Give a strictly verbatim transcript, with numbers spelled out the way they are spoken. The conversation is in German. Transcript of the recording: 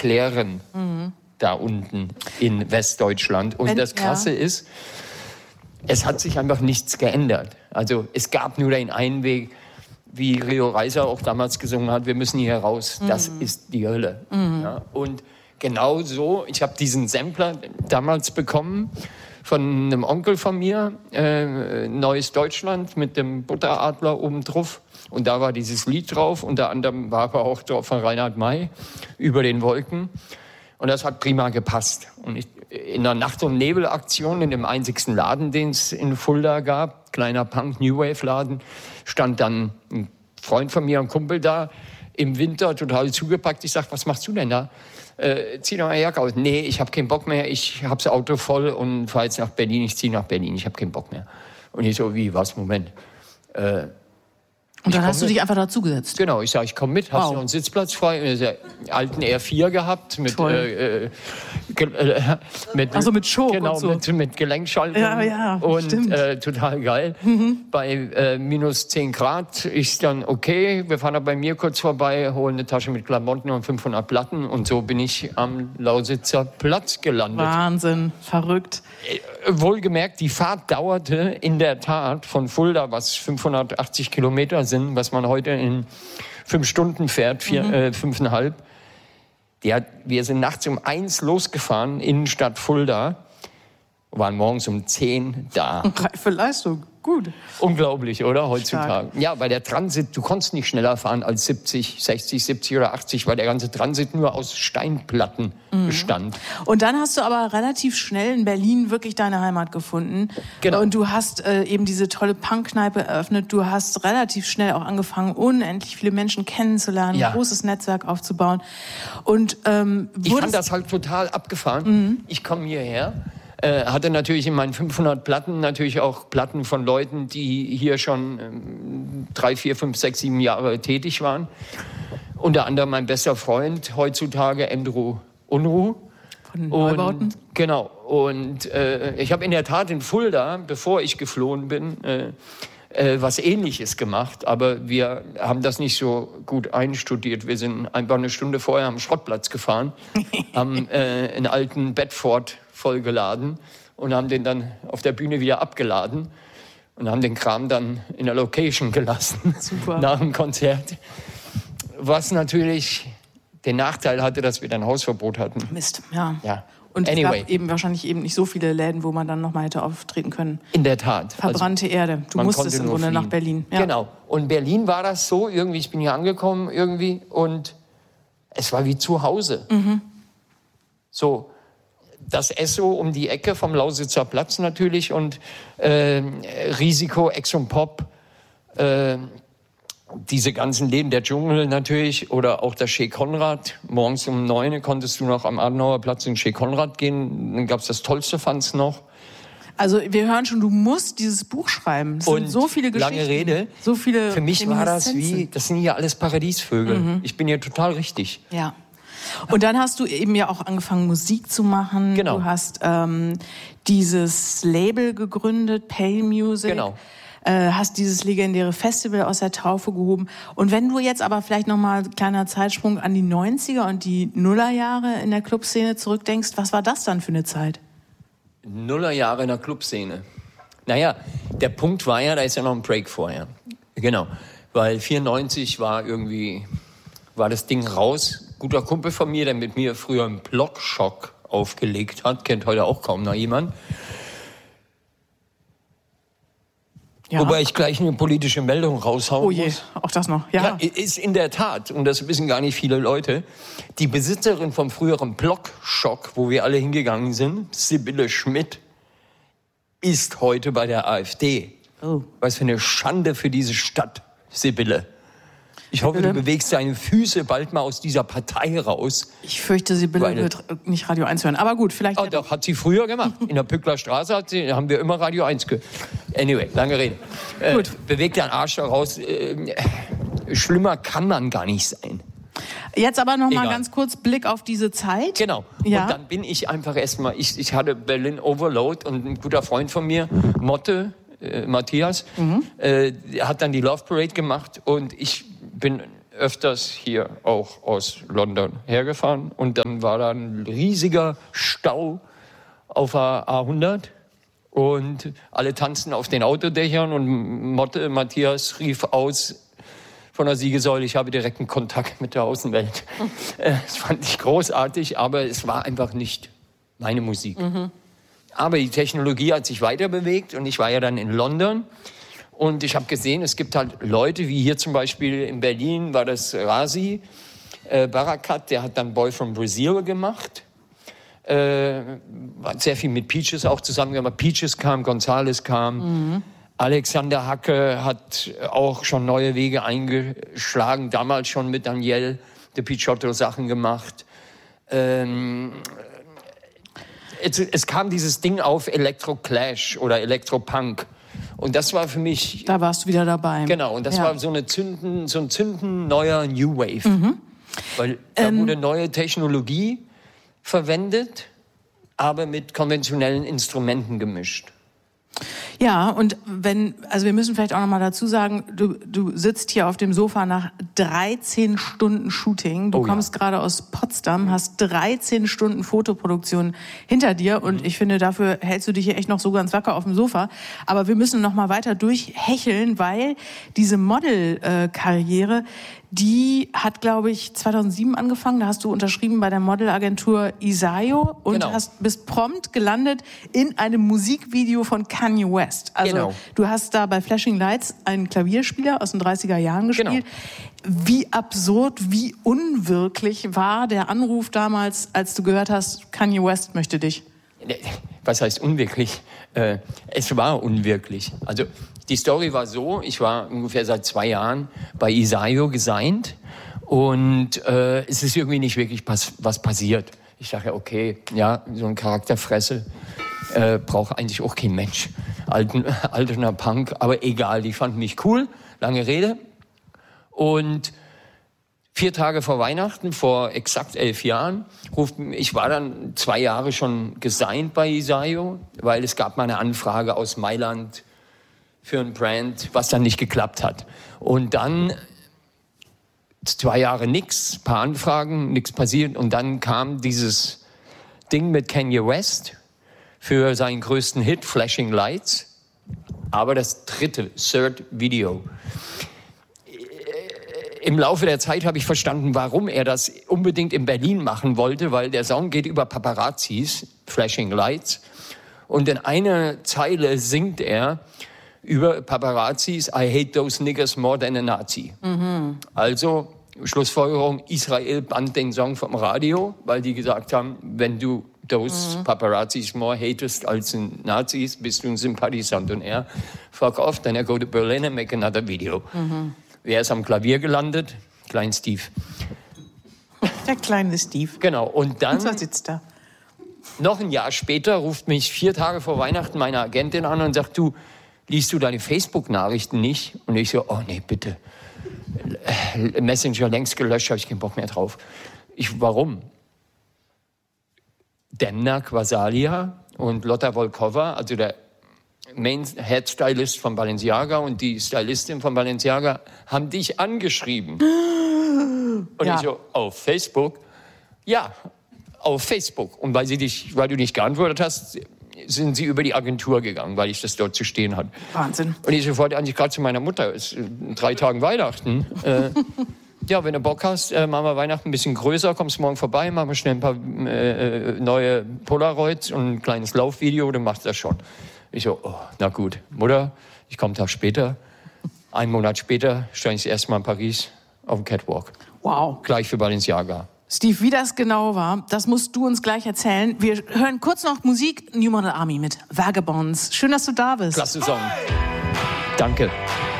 erklären, mhm. da unten in Westdeutschland. Und Wenn, das Krasse ja. ist, es hat sich einfach nichts geändert. Also es gab nur den einen Weg, wie Rio Reiser auch damals gesungen hat, wir müssen hier raus, mhm. das ist die Hölle. Mhm. Ja, und genau so, ich habe diesen Sampler damals bekommen von einem Onkel von mir, äh, Neues Deutschland mit dem Butteradler oben drauf. Und da war dieses Lied drauf, unter anderem war aber auch drauf von Reinhard May, Über den Wolken. Und das hat prima gepasst. Und ich, in der Nacht- und Nebel-Aktion, in dem einzigsten Laden, den es in Fulda gab, kleiner Punk-New-Wave-Laden, stand dann ein Freund von mir, ein Kumpel da, im Winter total zugepackt. Ich sag, was machst du denn da? Äh, zieh doch mal Jacke aus. Nee, ich habe keinen Bock mehr, ich habe das Auto voll und fahre jetzt nach Berlin, ich ziehe nach Berlin, ich habe keinen Bock mehr. Und ich so, wie, was, Moment. Äh, Und dann hast du dich einfach dazugesetzt? Genau, ich sage, ich komme mit, hast wow. du noch einen Sitzplatz frei? Wir haben alten R vier gehabt mit, äh, äh, äh, mit, also mit Show genau, und so. mit, mit Gelenkschaltung. Ja, ja, und stimmt. Äh, total geil. Mhm. Bei äh, minus zehn Grad ist dann okay, wir fahren da bei mir kurz vorbei, holen eine Tasche mit Klamotten und fünfhundert Platten und so bin ich am Lausitzer Platz gelandet. Wahnsinn, verrückt. Äh, wohlgemerkt, die Fahrt dauerte in der Tat von Fulda, was fünfhundertachtzig Kilometer sind, was man heute in fünf Stunden fährt, vier, mhm. äh, fünfeinhalb. Die hat, wir sind nachts um eins losgefahren, Innenstadt Fulda, waren morgens um zehn da. Reife Leistung, gut. Unglaublich, oder? Heutzutage. Stark. Ja, weil der Transit, du konntest nicht schneller fahren als siebzig, sechzig, siebzig oder achtzig, weil der ganze Transit nur aus Steinplatten mhm. bestand. Und dann hast du aber relativ schnell in Berlin wirklich deine Heimat gefunden. Genau. Und du hast äh, eben diese tolle Punkkneipe eröffnet. Du hast relativ schnell auch angefangen, unendlich viele Menschen kennenzulernen, ja. ein großes Netzwerk aufzubauen. Und ähm, ich fand das halt total abgefahren. Mhm. Ich komme hierher. Äh, hatte natürlich in meinen fünfhundert Platten natürlich auch Platten von Leuten, die hier schon ähm, drei, vier, fünf, sechs, sieben Jahre tätig waren. Unter anderem mein bester Freund heutzutage, Andrew Unruh. Von Neubauten? Und, genau. Und äh, ich habe in der Tat in Fulda, bevor ich geflohen bin, äh, äh, was Ähnliches gemacht. Aber wir haben das nicht so gut einstudiert. Wir sind einfach eine Stunde vorher am Schrottplatz gefahren, haben äh, einen alten Bedford vollgeladen und haben den dann auf der Bühne wieder abgeladen und haben den Kram dann in der Location gelassen. Super. Nach dem Konzert. Was natürlich den Nachteil hatte, dass wir dann Hausverbot hatten. Mist, ja. ja. Und anyway. es gab eben wahrscheinlich eben nicht so viele Läden, wo man dann noch mal hätte auftreten können. In der Tat. Verbrannte also, Erde. Du musstest im Grunde nach Berlin. Ja. Genau. Und Berlin war das so, irgendwie, ich bin hier angekommen irgendwie und es war wie zu Hause. Mhm. So. Das Esso um die Ecke vom Lausitzer Platz natürlich und äh, Risiko, Ex und Pop, äh, diese ganzen Läden, der Dschungel natürlich oder auch das Chez Konrad. Morgens um neun konntest du noch am Adenauer Platz in Chez Konrad gehen, dann gab es das tollste Fans noch. Also wir hören schon, du musst dieses Buch schreiben. Es sind so viele Geschichten. Lange Rede. So viele Für mich war das wie, das sind hier alles Paradiesvögel. Mhm. Ich bin hier total richtig. Ja. Und dann hast du eben ja auch angefangen, Musik zu machen. Genau. Du hast ähm, dieses Label gegründet, Pale Music. Genau. Äh, hast dieses legendäre Festival aus der Taufe gehoben. Und wenn du jetzt aber vielleicht nochmal, kleiner Zeitsprung, an die neunziger und die Nullerjahre in der Clubszene zurückdenkst, was war das dann für eine Zeit? Nullerjahre in der Clubszene. Naja, der Punkt war ja, da ist ja noch ein Break vorher. Genau. Weil vierundneunzig war irgendwie, war das Ding raus. Guter Kumpel von mir, der mit mir früher einen Blockschock aufgelegt hat, kennt heute auch kaum noch jemand. Ja. Wobei ich gleich eine politische Meldung raushauen Oh je, muss. auch das noch. Ja. Ja, ist in der Tat, und das wissen gar nicht viele Leute, die Besitzerin vom früheren Blockschock, wo wir alle hingegangen sind, Sibylle Schmidt, ist heute bei der AfD. Oh. Was für eine Schande für diese Stadt, Sibylle. Ich hoffe, du bewegst deine Füße bald mal aus dieser Partei raus. Ich fürchte, Sibylle wird nicht Radio eins hören. Aber gut, vielleicht... Oh, doch, hat sie früher gemacht. In der Pückler Straße hat sie, haben wir immer Radio eins gehört. Anyway, lange Rede. Äh, gut. Bewegt deinen Arsch da raus. Äh, schlimmer kann man gar nicht sein. Jetzt aber noch mal ganz kurz Blick auf diese Zeit. Genau. Ja. Und dann bin ich einfach erstmal, ich, ich hatte Berlin Overload und ein guter Freund von mir, Motte, äh, Matthias, mhm. äh, hat dann die Love Parade gemacht und ich bin öfters hier auch aus London hergefahren. Und dann war da ein riesiger Stau auf der A hundert. Und alle tanzen auf den Autodächern und Motte, Matthias rief aus von der Siegessäule, ich habe direkten Kontakt mit der Außenwelt. Das fand ich großartig, aber es war einfach nicht meine Musik. Mhm. Aber die Technologie hat sich weiter bewegt und ich war ja dann in London und ich habe gesehen, es gibt halt Leute, wie hier zum Beispiel in Berlin war das Razi äh, Barakat, der hat dann Boy from Brazil gemacht. Äh, hat sehr viel mit Peaches auch zusammen gemacht. Peaches kam, Gonzales kam. Mhm. Alexander Hacke hat auch schon neue Wege eingeschlagen, damals schon mit Daniel de Picciotto Sachen gemacht. Ähm, es, es kam dieses Ding auf Electro-Clash oder Electro-Punk. Und das war für mich... Da warst du wieder dabei. Genau, und das ja. war so, eine Zünden, so ein Zünden neuer New Wave. Mhm. Weil da ähm, wurde neue Technologie verwendet, aber mit konventionellen Instrumenten gemischt. Ja, und wenn, also wir müssen vielleicht auch noch mal dazu sagen, du, du sitzt hier auf dem Sofa nach dreizehn Stunden Shooting. Du oh, kommst ja. gerade aus Potsdam, hast dreizehn Stunden Fotoproduktion hinter dir und mhm. ich finde, dafür hältst du dich hier echt noch so ganz wacker auf dem Sofa. Aber wir müssen noch mal weiter durchhecheln, weil diese Model-Karriere, die hat, glaube ich, zweitausendsieben angefangen. Da hast du unterschrieben bei der Modelagentur Isayo und genau. hast, bist prompt gelandet in einem Musikvideo von Kanye West. Also genau. du hast da bei Flashing Lights einen Klavierspieler aus den dreißiger Jahren gespielt. Genau. Wie absurd, wie unwirklich war der Anruf damals, als du gehört hast, Kanye West möchte dich? Was heißt unwirklich? Äh, es war unwirklich. Also die Story war so, ich war ungefähr seit zwei Jahren bei Isayo gesigned und äh, es ist irgendwie nicht wirklich pas- was passiert. Ich dachte, okay, ja, so ein Charakterfresse äh, braucht eigentlich auch kein Mensch. Alten, alterner Punk, aber egal, die fanden mich cool, lange Rede. Und vier Tage vor Weihnachten, vor exakt elf Jahren, ruft, ich war dann zwei Jahre schon gesigned bei Isayo, weil es gab mal eine Anfrage aus Mailand für ein Brand, was dann nicht geklappt hat. Und dann zwei Jahre nix, paar Anfragen, nichts passiert. Und dann kam dieses Ding mit Kanye West für seinen größten Hit, Flashing Lights. Aber das dritte, Third Video. Im Laufe der Zeit habe ich verstanden, warum er das unbedingt in Berlin machen wollte, weil der Song geht über Paparazzis, Flashing Lights. Und in einer Zeile singt er über Paparazzis, I hate those niggers more than a Nazi. Mhm. Also, Schlussfolgerung, Israel bannt den Song vom Radio, weil die gesagt haben, wenn du those mhm. Paparazzis more hatest als Nazis, bist du ein Sympathisant. Und er, fuck off, then I go to Berlin and make another video. Mhm. Wer ist am Klavier gelandet? Klein Steve. Der kleine Steve. Genau, und dann... Und so sitzt er. Noch ein Jahr später ruft mich vier Tage vor Weihnachten meine Agentin an und sagt, du, liest du deine Facebook-Nachrichten nicht? Und ich so, oh nee, bitte. Messenger längst gelöscht, habe ich keinen Bock mehr drauf. Ich, warum? Demna Quasalia und Lotta Volkova, also der Main Head Stylist von Balenciaga und die Stylistin von Balenciaga, haben dich angeschrieben. Und ja. ich so, auf Facebook? Ja, auf Facebook. Und weil, sie dich, weil du nicht geantwortet hast, sind sie über die Agentur gegangen, weil ich das dort zu stehen hatte. Wahnsinn. Und ich sofort eigentlich gerade zu meiner Mutter, es ist in drei Tagen Weihnachten. äh, ja, wenn du Bock hast, äh, machen wir Weihnachten ein bisschen größer, kommst morgen vorbei, machen wir schnell ein paar äh, neue Polaroids und ein kleines Laufvideo, dann machst du das schon. Ich so, oh, na gut, Mutter, ich komme einen Tag später. Einen Monat später stand ich das erste Mal in Paris auf dem Catwalk. Wow. Gleich für Balenciaga. Steve, wie das genau war, das musst du uns gleich erzählen. Wir hören kurz noch Musik, New Model Army mit Vagabonds. Schön, dass du da bist. Klasse Song. Danke.